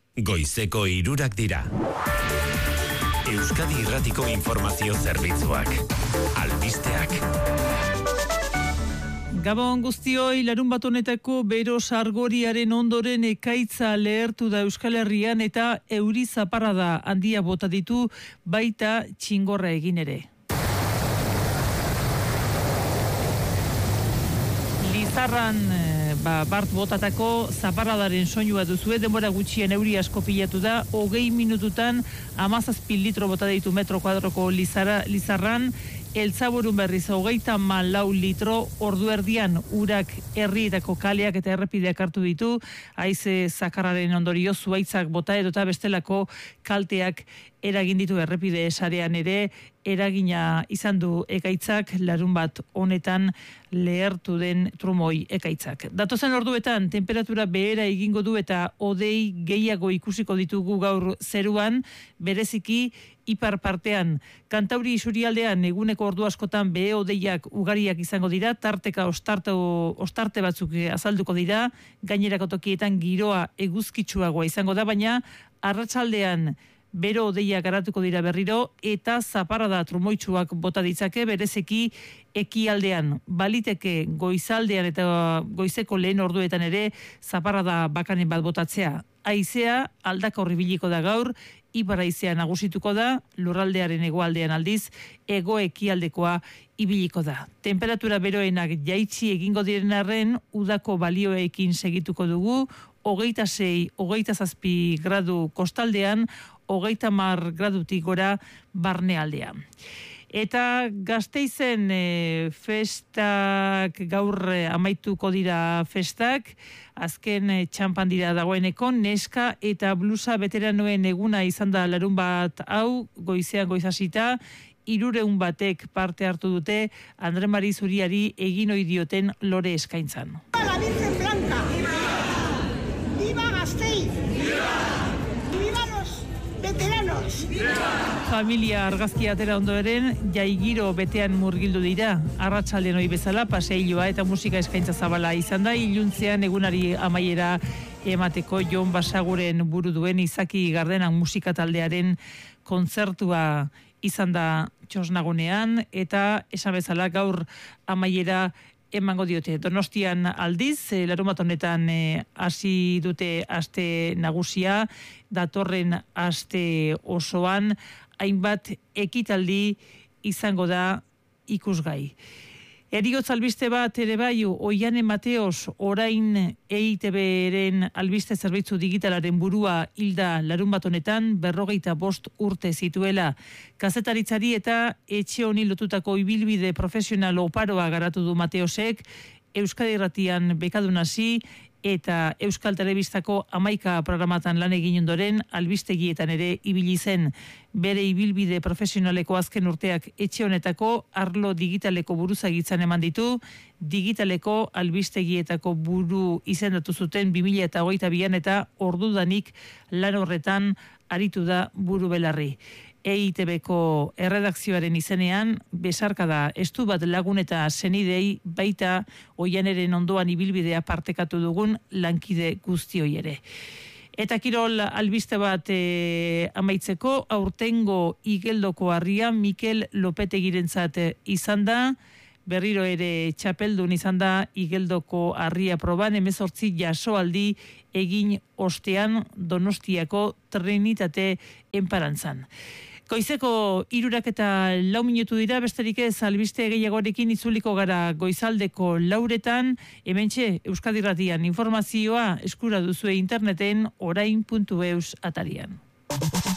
Goizeko 3 dira. Euskadi Irratiko Informazio Zerbitzuak. Albisteak. Gabon guztioi, larunbat honetako bero sargoriaren ondoren ekaitza lehertu da Euskal Herrian eta euri zaparrada handia bota ditu, baita txingorra egin ere. Lizarran bart botatako zaparradaren soinua duzue, denbora gutxien euri asko pilatu da, 20 minututan 17 litro bota ditu metro kuadroko Lizarran, Eltzaburun berriz 34 litro, ordu erdian urak herrietako kaleak eta errepideak hartu ditu, haize zakarraren ondorio zuaitzak bota edota bestelako kalteak eragin ditu errepide sarean ere, eragina izan du ekaitzak larunbat honetan lehertu den trumoi ekaitzak. Datozen orduetan temperatura behera egingo du eta hodei gehiago ikusiko ditugu gaur zeruan, bereziki ipar partean. Kantauri isurialdean eguneko ordu askotan behe hodeiak ugariak izango dira, tarteka ostarte batzuk azalduko dira, gainerako tokietan giroa eguzkitsuagoa izango da, baina arratsaldean bero hodeiak garatuko dira berriro eta zaparrada trumoitsuak bota ditzake, berezeki ekialdean. Baliteke goizaldean eta goizeko lehen orduetan ere zaparrada bakanen bat botatzea. Haizea aldakor ibiliko da gaur, ipar haizea nagusituko da, lurraldearen hegoaldean aldiz, hego ekialdekoa ibiliko da. Temperatura beroenak jaitsi egingo diren arren, udako balioekin segituko dugu, 26-27 gradu kostaldean, 30 gradutik gora barnealdean. Eta Gasteizen festak gaur amaituko dira festak, azken txampan dira dagoeneko, neska eta blusa veteranoen eguna izan da larunbat hau, goizean goizasita, 300 batek parte hartu dute Andre Mari Zuriari egin ohi dioten lore eskaintzan. La Virgen Blanca. Viva Gasteiz. Viva los veteranos. Familia argazkia atera ondoren, jaigiro betean murgildu dira. Arratsalden ohi bezala, paseilloa eta musika eskaintza zabala izan da, iluntzean egunari amaiera emateko Jon Basaguren buru duen Izaki Gardenan musika taldearen kontzertua izan da txosnagunean, eta esan bezala gaur amaiera emango diote. Donostian aldiz, larunbat honetan hasi dute aste nagusia, datorren aste osoan, hainbat ekitaldi izango da ikusgai. Eriotz albiste bat ere bai, Oiane Mateos orain EITB-ren albiste zerbitzu digitalaren burua hilda larunbat honetan 45 urte zituela. Kazetaritzari eta etxe honi lotutako ibilbide profesional oparoa garatu du Mateosek, Euskadi Irratian bekadun hasi eta Euskal Telebistako 11 programatan lan egin ondoren albistegietan ere ibili zen. Bere ibilbide profesionaleko azken urteak etxe honetako arlo digitaleko buruzagitzan eman ditu, digitaleko albistegietako buru izendatu zuten 2022an eta ordudanik lan horretan aritu da buru belarri. EITB-ko erredakzioaren izenean, besarkada estu bat lagun eta senidei baita Oianeren ondoan ibilbidea partekatu dugun lankide guztioi ere. Eta kirol albiste bat amaitzeko, aurtengo Igeldoko harria Mikel Lopetegirentzat izan da, berriro ere txapeldun izan da Igeldoko harria proban, 18 jasoaldi egin ostean Donostiako Trinitate enparantzan. Goizeko 3:04 minutu dira, besterik ez albiste gehiagorekin itzuliko gara goizaldeko 4:00, hementxe Euskadi Irratian informazioa eskura duzue interneten orain.eus atarian.